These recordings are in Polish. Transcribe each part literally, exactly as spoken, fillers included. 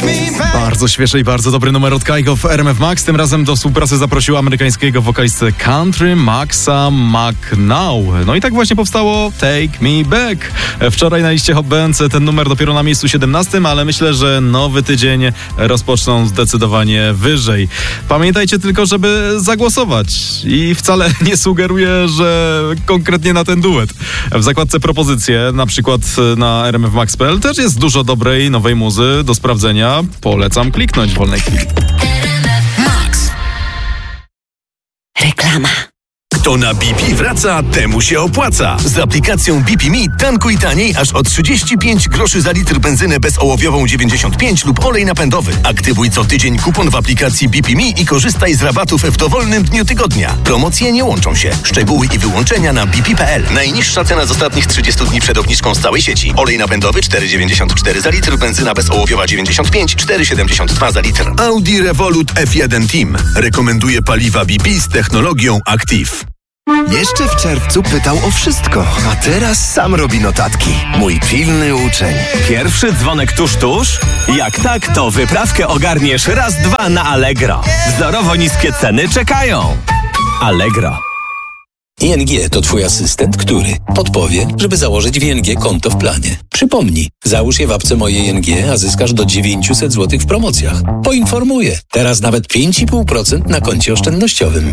Bardzo świeży i bardzo dobry numer od Kygo w R M F Max. Tym razem do współpracy zaprosił amerykańskiego wokalistę country Maxa McNow. No i tak właśnie powstało Take Me Back. Wczoraj na liście Hot Bands ten numer dopiero na miejscu siedemnastym, ale myślę, że nowy tydzień rozpoczną zdecydowanie wyżej. Pamiętajcie tylko, żeby zagłosować. I wcale nie sugeruję, że konkretnie na ten duet. W zakładce propozycje, na przykład na r m f max kropka p l, też jest dużo dobrej, nowej muzy do sprawdzenia. Polecam kliknąć w wolnej chwili. Max. Reklama. Kto na B P wraca, temu się opłaca. Z aplikacją B P Me tankuj taniej aż o trzydzieści pięć groszy za litr benzynę bezołowiową dziewięćdziesiąt pięć lub olej napędowy. Aktywuj co tydzień kupon w aplikacji B P Me i korzystaj z rabatów w dowolnym dniu tygodnia. Promocje nie łączą się. Szczegóły i wyłączenia na b p kropka p l. Najniższa cena z ostatnich trzydziestu dni przed obniżką z całej sieci. Olej napędowy cztery dziewięćdziesiąt cztery za litr, benzyna bezołowiowa dziewięćdziesiąt pięć, cztery siedemdziesiąt dwa za litr. Audi Revolut F jeden Team rekomenduje paliwa B P z technologią Active. Jeszcze w czerwcu pytał o wszystko, a teraz sam robi notatki. Mój pilny uczeń. Pierwszy dzwonek tuż, tuż? Jak tak, to wyprawkę ogarniesz raz, dwa na Allegro. Wzorowo niskie ceny czekają. Allegro. I N G to twój asystent, który podpowie, żeby założyć w I N G konto w planie. Przypomnij, załóż je w apce Moje I N G, a zyskasz do dziewięćset złotych w promocjach. Poinformuję, teraz nawet pięć i pół procent na koncie oszczędnościowym.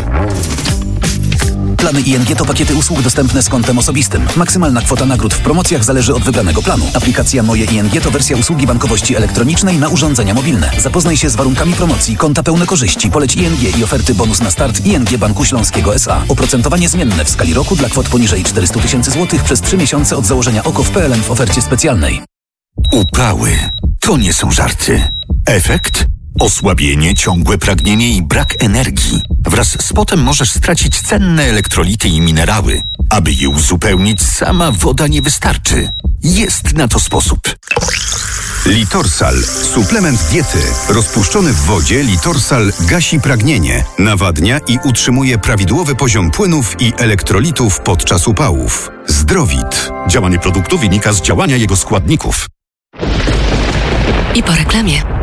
Plany I N G to pakiety usług dostępne z kontem osobistym. Maksymalna kwota nagród w promocjach zależy od wybranego planu. Aplikacja Moje I N G to wersja usługi bankowości elektronicznej na urządzenia mobilne. Zapoznaj się z warunkami promocji, konta pełne korzyści, poleć I N G i oferty bonus na start I N G Banku Śląskiego S A. Oprocentowanie zmienne w skali roku dla kwot poniżej czterysta tysięcy złotych przez trzy miesiące od założenia O K O w P L N w ofercie specjalnej. Upały to nie są żarty. Efekt? Osłabienie, ciągłe pragnienie i brak energii. Wraz z potem możesz stracić cenne elektrolity i minerały. Aby je uzupełnić, sama woda nie wystarczy. Jest na to sposób. Litorsal. Suplement diety. Rozpuszczony w wodzie Litorsal gasi pragnienie, nawadnia i utrzymuje prawidłowy poziom płynów i elektrolitów podczas upałów. Zdrowit. Działanie produktu wynika z działania jego składników. I po reklamie.